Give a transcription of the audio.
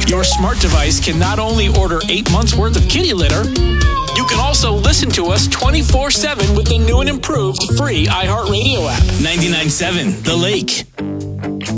Your smart device can not only order 8 months worth of kitty litter, you can also listen to us 24/7 with the new and improved free iHeartRadio app. 99.7 The Lake.